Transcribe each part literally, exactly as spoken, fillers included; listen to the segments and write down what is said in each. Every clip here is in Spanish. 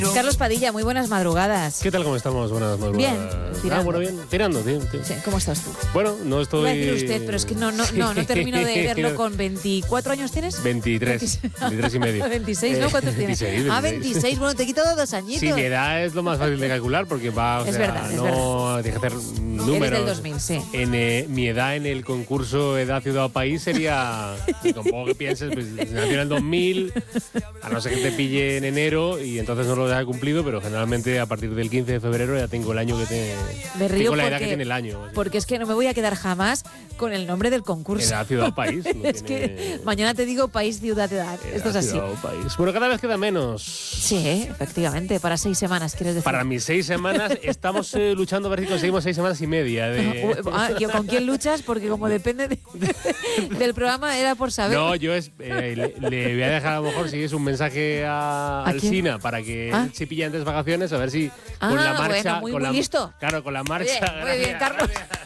Carlos Padilla, muy buenas madrugadas. ¿Qué tal? ¿Cómo estamos? Buenas madrugadas. Bien, tirando. Ah, bueno, bien. Tirando, tío. tío. Sí, ¿cómo estás tú? Bueno, no estoy... Iba a decir usted, pero es que no, no, no, no termino de verlo con veinticuatro años, ¿tienes? veintitrés. veintitrés y medio. veintiséis, ¿no? ¿Cuántos tienes? veintiséis, Ah, veintiséis. veintiséis, bueno, te quito dos añitos. Sí, mi edad es lo más fácil de calcular porque va, o Es sea, verdad, es no tienes que hacer números. Eres del dos mil, sí. En eh, mi edad en el concurso Edad, Ciudad o País sería, tampoco que pienses, pues nació en el dos mil, a no ser que te pille en enero y entonces no lo haya cumplido, pero generalmente a partir del quince de febrero ya tengo el año que te, Me río tengo la porque, edad que tiene el año. Así. Porque es que no me voy a quedar jamás con el nombre del concurso. Edad, Ciudad o País. No es tiene... que mañana te digo país, ciudad, edad. Edad, Esto es así. Ciudad o País. Bueno, cada vez queda menos. Sí, efectivamente, para seis semanas, ¿quieres decir? Para mis seis semanas estamos eh, luchando a ver si conseguimos seis semanas y media. De... Ah, ¿con quién luchas? Porque como depende de, del programa, era por saber. No, yo es, eh, le, le voy a dejar a lo mejor si es un mensaje a, ¿A al quién? Sina para que ¿Ah? él se pille antes vacaciones, a ver si Ah, con la marcha. bueno, muy, con muy la, listo. Claro, con la marcha. Muy bien, muy bien, gracias, Carlos. gracias.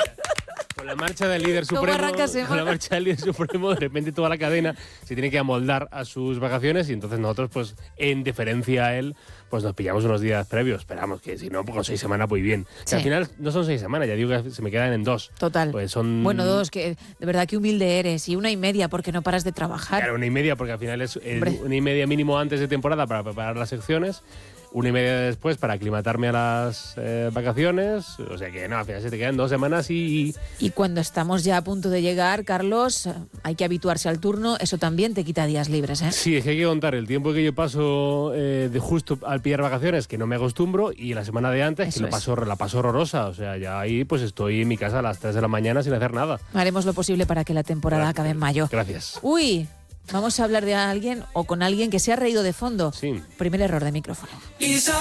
Con la marcha del líder ¿Cómo supremo, arranca semana? con la marcha del líder supremo, de repente toda la cadena se tiene que amoldar a sus vacaciones y entonces nosotros, pues, en deferencia a él, pues nos pillamos unos días previos. Esperamos que si no, pues con seis semanas voy bien. Que Sí. al final no son seis semanas, ya digo que se me quedan en dos. Total. Pues son... Bueno, dos, que de verdad que humilde eres. Y una y media porque no paras de trabajar. Claro, una y media, porque al final es eh, Hombre. una y media mínimo antes de temporada para preparar las secciones, una y media después para aclimatarme a las eh, vacaciones. O sea que no, al final se te quedan dos semanas y... Y cuando estamos ya a punto de llegar, Carlos, eh, hay que habituarse al turno. Eso también te quita días libres, ¿eh? Sí, es que hay que contar el tiempo que yo paso eh, de justo al pillar vacaciones, que no me acostumbro, y la semana de antes, Eso que lo es. paso, la paso horrorosa. O sea, ya ahí pues estoy en mi casa a las tres de la mañana sin hacer nada. Haremos lo posible para que la temporada Gracias. acabe en mayo. Gracias. Uy, vamos a hablar de alguien o con alguien que se ha reído de fondo. Sí. Primer error de micrófono.